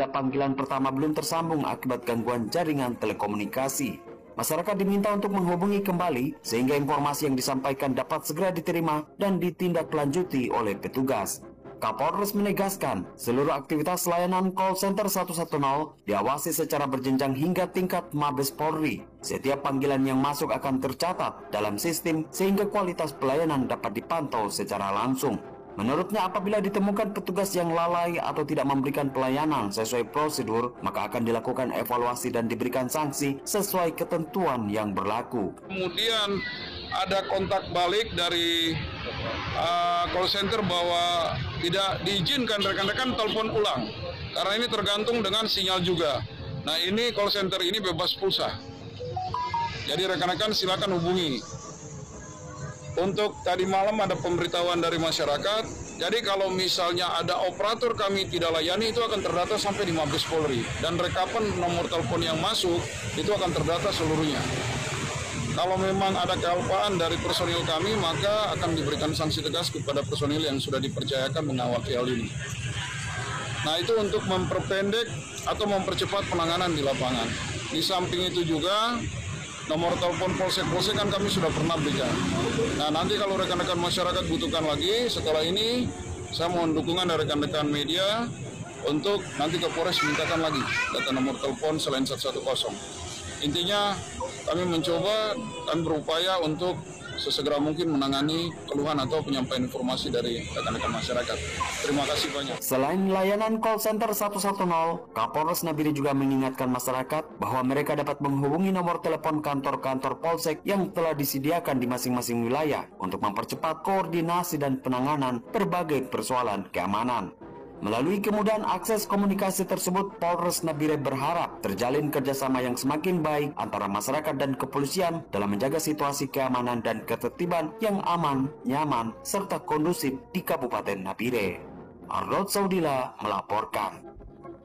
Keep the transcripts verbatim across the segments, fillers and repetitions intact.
apabila panggilan pertama belum tersambung akibat gangguan jaringan telekomunikasi. Masyarakat diminta untuk menghubungi kembali sehingga informasi yang disampaikan dapat segera diterima dan ditindaklanjuti oleh petugas. Kapolres menegaskan seluruh aktivitas layanan call center seratus sepuluh diawasi secara berjenjang hingga tingkat Mabes Polri. Setiap panggilan yang masuk akan tercatat dalam sistem sehingga kualitas pelayanan dapat dipantau secara langsung. Menurutnya, apabila ditemukan petugas yang lalai atau tidak memberikan pelayanan sesuai prosedur, maka akan dilakukan evaluasi dan diberikan sanksi sesuai ketentuan yang berlaku. Kemudian ada kontak balik dari uh, call center bahwa tidak diizinkan rekan-rekan telepon ulang, karena ini tergantung dengan sinyal juga. Nah, ini call center ini bebas pulsa, jadi rekan-rekan silakan hubungi. Untuk tadi malam ada pemberitahuan dari masyarakat, jadi kalau misalnya ada operator kami tidak layani, itu akan terdata sampai di Mabes Polri. Dan rekapan nomor telepon yang masuk, itu akan terdata seluruhnya. Kalau memang ada kealpaan dari personil kami, maka akan diberikan sanksi tegas kepada personil yang sudah dipercayakan mengawal hal ini. Nah, itu untuk memperpendek atau mempercepat penanganan di lapangan. Di samping itu juga, nomor telepon polsek-polsek kan kami sudah pernah berikan. Nah, nanti kalau rekan-rekan masyarakat butuhkan lagi, setelah ini saya mohon dukungan dari rekan-rekan media untuk nanti ke Polres mintakan lagi data nomor telepon selain seratus sepuluh. Intinya kami mencoba, kami berupaya untuk sesegera mungkin menangani keluhan atau penyampaian informasi dari rekan-rekan masyarakat. Terima kasih banyak. Selain layanan call center seratus sepuluh, Kapolres Nabire juga mengingatkan masyarakat bahwa mereka dapat menghubungi nomor telepon kantor-kantor polsek yang telah disediakan di masing-masing wilayah untuk mempercepat koordinasi dan penanganan berbagai persoalan keamanan. Melalui kemudahan akses komunikasi tersebut, Polres Nabire berharap terjalin kerjasama yang semakin baik antara masyarakat dan kepolisian dalam menjaga situasi keamanan dan ketertiban yang aman, nyaman, serta kondusif di Kabupaten Nabire. Arnold Saudila melaporkan.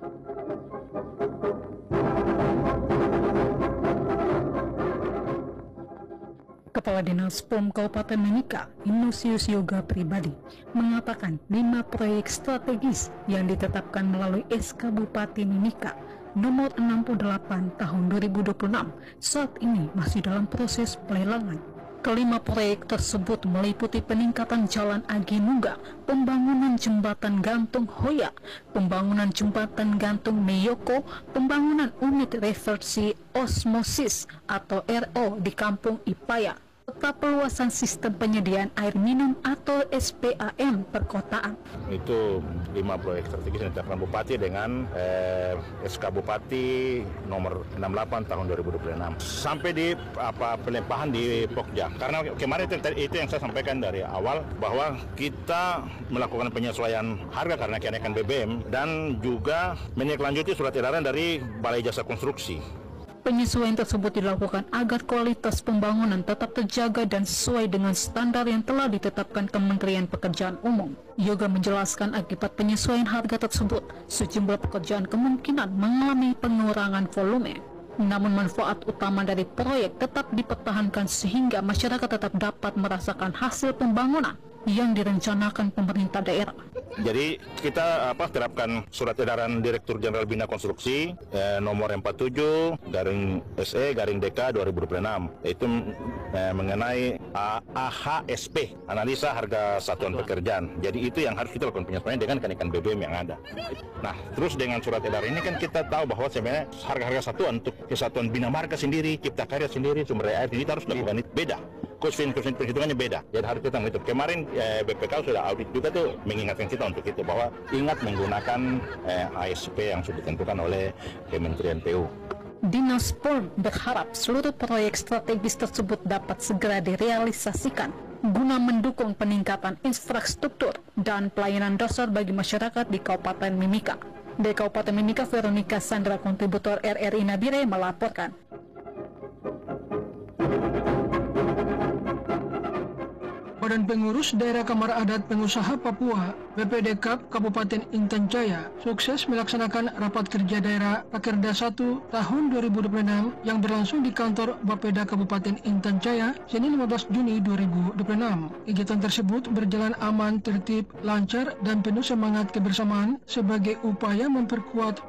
Kepala Dinas P O M Kabupaten Mimika, Ignatius Yoga Pribadi, mengatakan lima proyek strategis yang ditetapkan melalui S K Bupati Mimika nomor enam puluh delapan tahun dua ribu dua puluh enam saat ini masih dalam proses pelelangan. Kelima proyek tersebut meliputi peningkatan Jalan Agi Nungga, pembangunan jembatan gantung Hoya, pembangunan jembatan gantung Meyoko, pembangunan unit reversi osmosis atau R O di Kampung Ipaya, serta perluasan sistem penyediaan air minum atau S P A M perkotaan. Itu lima proyek strategis yang ditetapkan Bupati dengan eh, S K Bupati nomor enam puluh delapan tahun dua ribu dua puluh enam sampai di apa pelimpahan di Pokja. Karena kemarin itu, itu yang saya sampaikan dari awal bahwa kita melakukan penyesuaian harga karena kenaikan B B M dan juga menindaklanjuti surat edaran dari Balai Jasa Konstruksi. Penyesuaian tersebut dilakukan agar kualitas pembangunan tetap terjaga dan sesuai dengan standar yang telah ditetapkan Kementerian Pekerjaan Umum. Yoga menjelaskan akibat penyesuaian harga tersebut, sejumlah pekerjaan kemungkinan mengalami pengurangan volume. Namun manfaat utama dari proyek tetap dipertahankan sehingga masyarakat tetap dapat merasakan hasil pembangunan yang direncanakan pemerintah daerah. Jadi kita apa terapkan surat edaran Direktur Jenderal Bina Konstruksi eh, nomor empat puluh tujuh garing S E garing D K dua ribu dua puluh enam, yaitu eh, mengenai A H S P, analisa harga satuan pekerjaan. Jadi itu yang harus kita lakukan penyesuaian dengan kenaikan B B M yang ada. Nah, terus dengan surat edaran ini kan kita tahu bahwa sebenarnya harga-harga satuan untuk kesatuan Bina Marga sendiri, Cipta Karya sendiri, sumber daya air ini harus dilakukan beda. Kursin kursin perhitungannya beda, jadi harus kita menghitung. Kemarin eh, B P K sudah audit juga tuh mengingatkan kita untuk itu bahwa ingat menggunakan eh, A S P yang sudah ditentukan oleh Kementerian P U. Dinas P O M berharap seluruh proyek strategis tersebut dapat segera direalisasikan guna mendukung peningkatan infrastruktur dan pelayanan dasar bagi masyarakat di Kabupaten Mimika. Dari Kabupaten Mimika, Veronica Sandra, kontributor R R I Nabire melaporkan. Badan Pengurus Daerah Kamar Adat Pengusaha Papua B P D K A P Kabupaten Intan Jaya sukses melaksanakan rapat kerja daerah Rakerda satu tahun dua ribu dua puluh enam yang berlangsung di kantor Bapeda Kabupaten Intan Jaya Senin lima belas Juni dua ribu dua puluh enam. Kegiatan tersebut berjalan aman, tertib, lancar, dan penuh semangat kebersamaan sebagai upaya memperkuat peran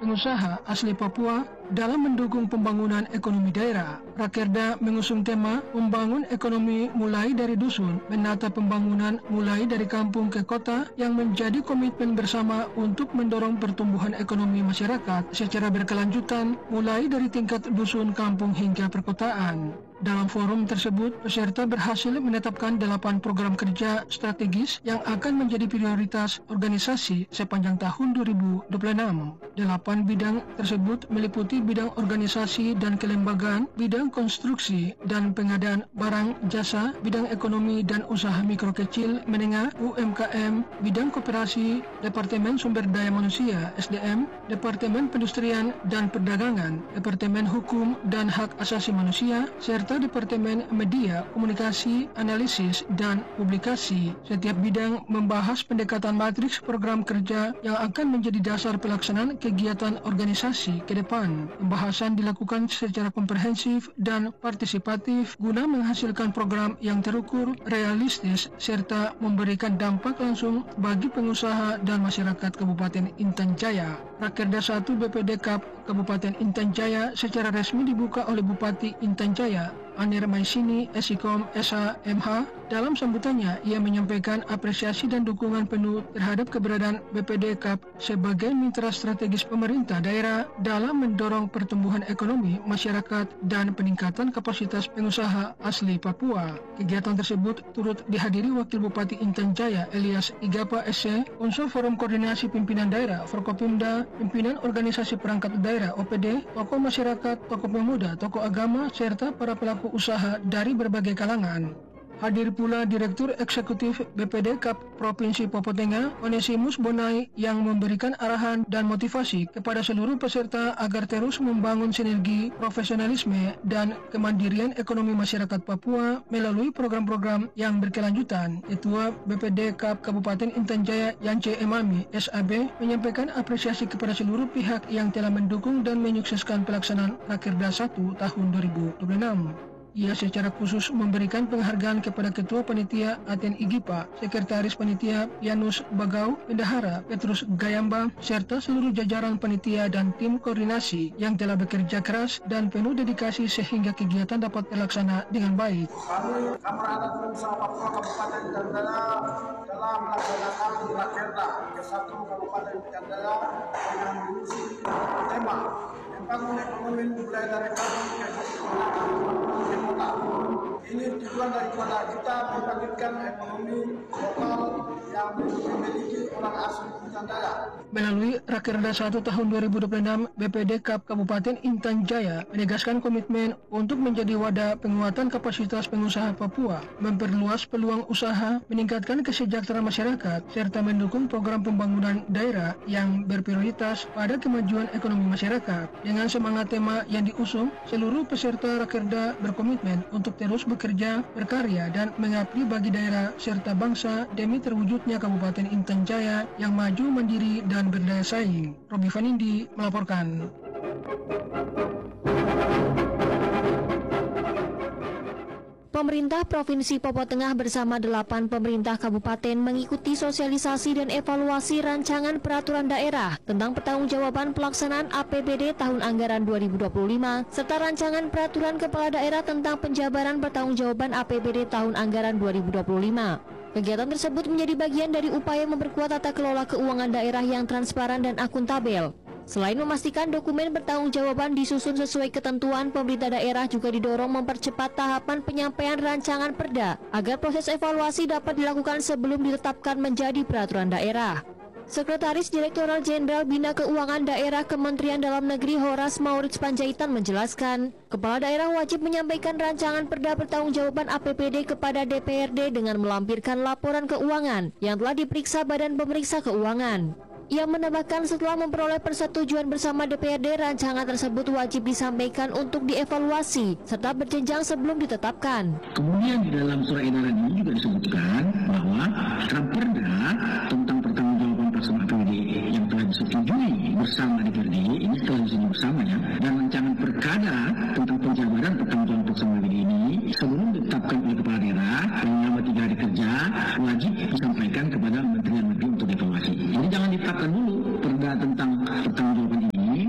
pengusaha asli Papua dalam mendukung pembangunan ekonomi daerah. Rakerda mengusung tema membangun ekonomi mulai dari dusun, menata pembangunan mulai dari kampung ke kota yang menjadi komitmen bersama untuk mendorong pertumbuhan ekonomi masyarakat secara berkelanjutan mulai dari tingkat dusun, kampung hingga perkotaan. Dalam forum tersebut, peserta berhasil menetapkan delapan program kerja strategis yang akan menjadi prioritas organisasi sepanjang tahun dua ribu dua puluh enam. Delapan bidang tersebut meliputi bidang organisasi dan kelembagaan, bidang konstruksi dan pengadaan barang jasa, bidang ekonomi dan usaha mikro kecil menengah U M K M, bidang koperasi, Departemen Sumber Daya Manusia S D M, Departemen Pendustrian dan Perdagangan, Departemen Hukum dan Hak Asasi Manusia, serta Departemen Media, Komunikasi, Analisis, dan Publikasi. Setiap bidang membahas pendekatan matriks program kerja yang akan menjadi dasar pelaksanaan kegiatan organisasi ke depan. Pembahasan dilakukan secara komprehensif dan partisipatif guna menghasilkan program yang terukur, realistis, serta memberikan dampak langsung bagi pengusaha dan masyarakat Kabupaten Intan Jaya. Rakerda satu B P D K A P Kabupaten Intan Jaya secara resmi dibuka oleh Bupati Intan Jaya, Anir Maisini, Esikom S H M H. Dalam sambutannya, ia menyampaikan apresiasi dan dukungan penuh terhadap keberadaan B P D K A P sebagai mitra strategis pemerintah daerah dalam mendorong pertumbuhan ekonomi masyarakat dan peningkatan kapasitas pengusaha asli Papua. Kegiatan tersebut turut dihadiri Wakil Bupati Intan Jaya Elias Igapa S C, unsur Forum Koordinasi Pimpinan Daerah Forkopimda, pimpinan organisasi perangkat daerah O P D, tokoh masyarakat, tokoh pemuda, tokoh agama, serta para pelaku usaha dari berbagai kalangan. Hadir pula Direktur Eksekutif B P D K A P Provinsi Papua Tengah, Onesimus Bonai, yang memberikan arahan dan motivasi kepada seluruh peserta agar terus membangun sinergi, profesionalisme, dan kemandirian ekonomi masyarakat Papua melalui program-program yang berkelanjutan. Ketua B P D K A P Kabupaten Intan Jaya Yance Emami S A B menyampaikan apresiasi kepada seluruh pihak yang telah mendukung dan menyukseskan pelaksanaan Rakerda satu tahun dua ribu dua puluh enam. Ia secara khusus memberikan penghargaan kepada Ketua Panitia Aten Igipa, Sekretaris Panitia Yanus Bagau, Bendahara Petrus Gayamba, serta seluruh jajaran panitia dan tim koordinasi yang telah bekerja keras dan penuh dedikasi sehingga kegiatan dapat terlaksana dengan baik. Kami Kamar Adat Pengusaha Papua Kabupaten Intan Jaya telah melaksanakan Rakerda ke satu Kabupaten Intan Jaya dengan mengisi tema membangun ekonomi mulai dari kampung ke kota. Ini tujuan daripada kita membangkitkan ekonomi lokal yang dimiliki orang asli Intan Jaya. Melalui Rakerda satu tahun dua ribu dua puluh enam, B P D K A P Kabupaten Intan Jaya menegaskan komitmen untuk menjadi wadah penguatan kapasitas pengusaha Papua, memperluas peluang usaha, meningkatkan kesejahteraan masyarakat, serta mendukung program pembangunan daerah yang berprioritas pada kemajuan ekonomi masyarakat. Dengan semangat tema yang diusung, seluruh peserta Rakerda berkomitmen untuk terus bekerja, berkarya, dan mengabdi bagi daerah serta bangsa demi terwujudnya Kabupaten Intan Jaya yang maju, mandiri, dan berdaya saing. Robi Vanindi melaporkan. Pemerintah Provinsi Papua Tengah bersama delapan pemerintah kabupaten mengikuti sosialisasi dan evaluasi rancangan peraturan daerah tentang pertanggungjawaban pelaksanaan A P B D tahun anggaran dua ribu dua puluh lima serta rancangan peraturan kepala daerah tentang penjabaran pertanggungjawaban A P B D tahun anggaran dua ribu dua puluh lima. Kegiatan tersebut menjadi bagian dari upaya memperkuat tata kelola keuangan daerah yang transparan dan akuntabel. Selain memastikan dokumen pertanggungjawaban disusun sesuai ketentuan, pemerintah daerah juga didorong mempercepat tahapan penyampaian rancangan perda agar proses evaluasi dapat dilakukan sebelum ditetapkan menjadi peraturan daerah. Sekretaris Direktoral Jenderal Bina Keuangan Daerah Kementerian Dalam Negeri Horas Maurits Panjaitan menjelaskan, kepala daerah wajib menyampaikan rancangan perda pertanggungjawaban A P B D kepada D P R D dengan melampirkan laporan keuangan yang telah diperiksa Badan Pemeriksa Keuangan. Ia menambahkan setelah memperoleh persetujuan bersama D P R D, rancangan tersebut wajib disampaikan untuk dievaluasi serta berjenjang sebelum ditetapkan. Kemudian di dalam surat edaran ini juga disebutkan bahwa Raperda tentang pertanggungjawaban pelaksanaan A P B D yang telah disetujui bersama D P R D ini telah disetujui bersama ya, dan rancangan perkada tentang penjabaran pertanggungjawaban pelaksanaan A P B D ini sebelum ditetapkan oleh kepala daerah yang selama tiga hari kerja wajib disampaikan kepada Kementerian Negeri untuk dievaluasi. Jadi jangan ditetapkan dulu perda tentang pertanggungjawaban ini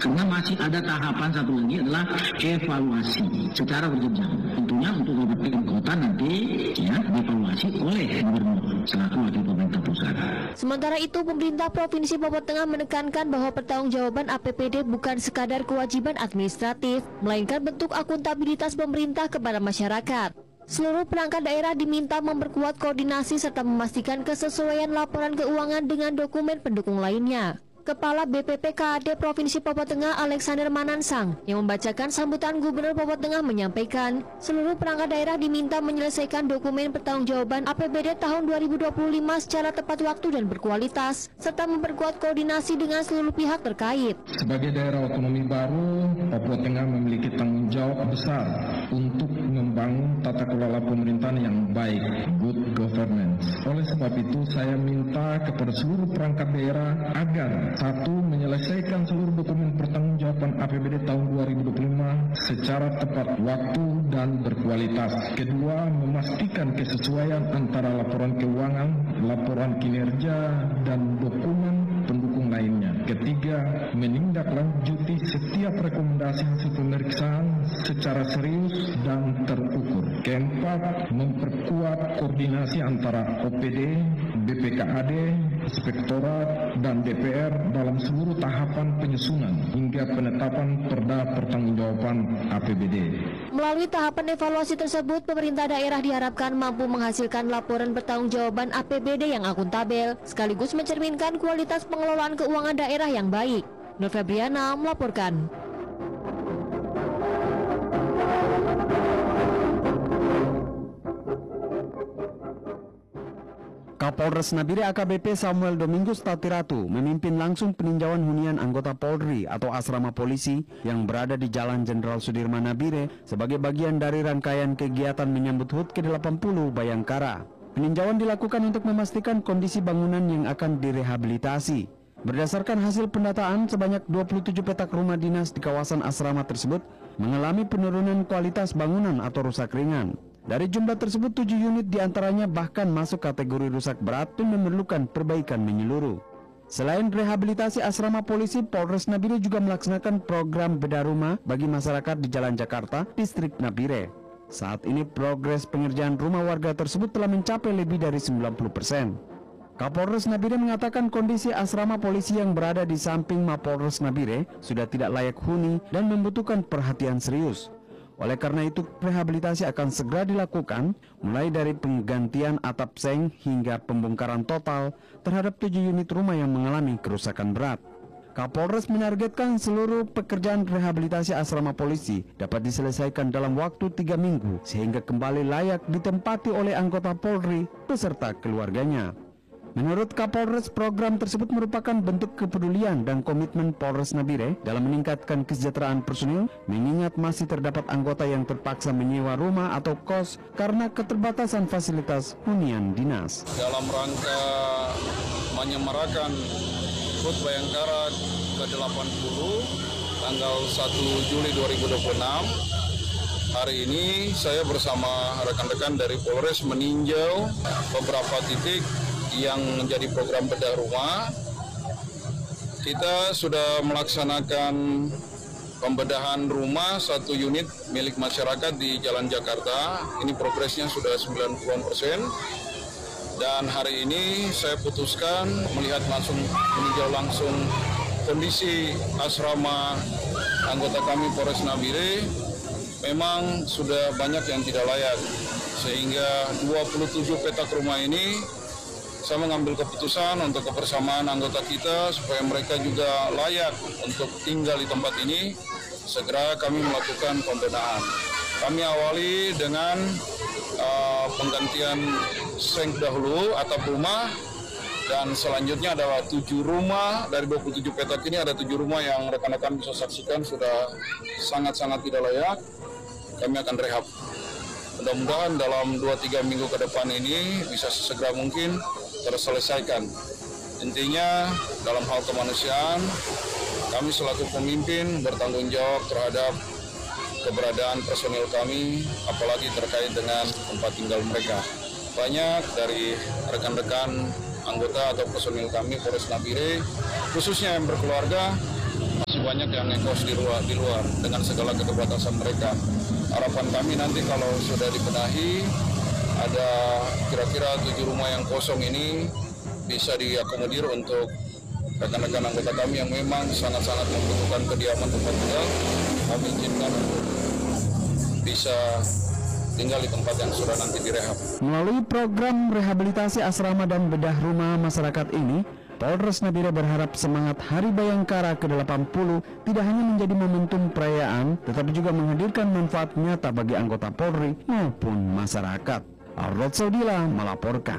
Karena masih ada tahapan satu lagi adalah evaluasi secara berjenjang. Tentunya untuk kabupaten kota nanti ya dievaluasi oleh gubernur selaku wakil pemerintah pusat. Sementara itu, pemerintah Provinsi Papua Tengah menekankan bahwa pertanggungjawaban A P B D bukan sekadar kewajiban administratif, melainkan bentuk akuntabilitas pemerintah kepada masyarakat. Seluruh perangkat daerah diminta memperkuat koordinasi serta memastikan kesesuaian laporan keuangan dengan dokumen pendukung lainnya. Kepala B P P K A D Provinsi Papua Tengah Alexander Manansang yang membacakan sambutan Gubernur Papua Tengah menyampaikan, seluruh perangkat daerah diminta menyelesaikan dokumen pertanggungjawaban A P B D tahun dua ribu dua puluh lima secara tepat waktu dan berkualitas, serta memperkuat koordinasi dengan seluruh pihak terkait. Sebagai daerah otonomi baru, Papua Tengah memiliki tanggung jawab besar untuk membangun tata kelola pemerintahan yang baik, good governance. Oleh sebab itu, saya minta kepada seluruh perangkat daerah agar satu, menyelesaikan seluruh dokumen pertanggungjawaban A P B D tahun dua ribu dua puluh lima secara tepat waktu dan berkualitas. Kedua, memastikan kesesuaian antara laporan keuangan, laporan kinerja, dan dokumen pendukung lainnya. Ketiga, menindaklanjuti setiap rekomendasi hasil pemeriksaan secara serius dan terukur. Keempat, memperkuat koordinasi antara O P D, B P K A D, Inspektorat, dan D P R dalam seluruh tahapan penyusunan hingga penetapan perda pertanggungjawaban A P B D. Melalui tahapan evaluasi tersebut, pemerintah daerah diharapkan mampu menghasilkan laporan pertanggungjawaban A P B D yang akuntabel, sekaligus mencerminkan kualitas pengelolaan keuangan daerah yang baik. Nur Febriana melaporkan. Kapolres Nabire A K B P Samuel Domingus Tatiratu memimpin langsung peninjauan hunian anggota Polri atau asrama polisi yang berada di Jalan Jenderal Sudirman Nabire sebagai bagian dari rangkaian kegiatan menyambut H U T ke delapan puluh Bayangkara. Peninjauan dilakukan untuk memastikan kondisi bangunan yang akan direhabilitasi. Berdasarkan hasil pendataan, sebanyak dua puluh tujuh petak rumah dinas di kawasan asrama tersebut mengalami penurunan kualitas bangunan atau rusak ringan. Dari jumlah tersebut, tujuh unit diantaranya bahkan masuk kategori rusak berat dan memerlukan perbaikan menyeluruh. Selain rehabilitasi asrama polisi, Polres Nabire juga melaksanakan program bedah rumah bagi masyarakat di Jalan Jakarta, Distrik Nabire. Saat ini progres pengerjaan rumah warga tersebut telah mencapai lebih dari sembilan puluh persen. Kapolres Nabire mengatakan kondisi asrama polisi yang berada di samping Mapolres Nabire sudah tidak layak huni dan membutuhkan perhatian serius. Oleh karena itu, rehabilitasi akan segera dilakukan, mulai dari penggantian atap seng hingga pembongkaran total terhadap tujuh unit rumah yang mengalami kerusakan berat. Kapolres menargetkan seluruh pekerjaan rehabilitasi asrama polisi dapat diselesaikan dalam waktu tiga minggu, sehingga kembali layak ditempati oleh anggota Polri beserta keluarganya. Menurut Kapolres, program tersebut merupakan bentuk kepedulian dan komitmen Polres Nabire dalam meningkatkan kesejahteraan personil, mengingat masih terdapat anggota yang terpaksa menyewa rumah atau kos karena keterbatasan fasilitas hunian dinas. Dalam rangka menyemarakan H U T Bayangkara ke delapan puluh tanggal satu Juli dua ribu dua puluh enam, hari ini saya bersama rekan-rekan dari Polres meninjau beberapa titik yang menjadi program bedah rumah. Kita sudah melaksanakan pembedahan rumah satu unit milik masyarakat di Jalan Jakarta. Ini progresnya sudah sembilan puluh persen. Dan hari ini saya putuskan melihat langsung, meninjau langsung kondisi asrama anggota kami Polres Nabire. Memang sudah banyak yang tidak layak, sehingga dua puluh tujuh petak rumah ini saya mengambil keputusan untuk kebersamaan anggota kita supaya mereka juga layak untuk tinggal di tempat ini. Segera kami melakukan pembenahan. Kami awali dengan uh, penggantian seng dahulu atap rumah, dan selanjutnya adalah tujuh rumah dari dua puluh tujuh petak ini, ada tujuh rumah yang rekan-rekan bisa saksikan sudah sangat-sangat tidak layak. Kami akan rehab. Mudah-mudahan dalam dua tiga minggu ke depan ini bisa sesegera mungkin terselesaikan. Intinya dalam hal kemanusiaan, kami selaku pemimpin bertanggung jawab terhadap keberadaan personil kami, apalagi terkait dengan tempat tinggal mereka. Banyak dari rekan-rekan anggota atau personil kami Polres Nabire, khususnya yang berkeluarga, masih banyak yang ngekos di luar, di luar dengan segala keterbatasan mereka. Harapan kami nanti kalau sudah dibenahi, ada kira-kira tujuh rumah yang kosong ini bisa diakomodir untuk rekan-rekan anggota kami yang memang sangat-sangat membutuhkan kediaman tempat tinggal. Kami izinkan untuk bisa tinggal di tempat yang sudah nanti direhab. Melalui program rehabilitasi asrama dan bedah rumah masyarakat ini, Polres Nabire berharap semangat Hari Bayangkara ke delapan puluh tidak hanya menjadi momentum perayaan, tetapi juga menghadirkan manfaat nyata bagi anggota Polri maupun masyarakat. Arnold Saudila melaporkan.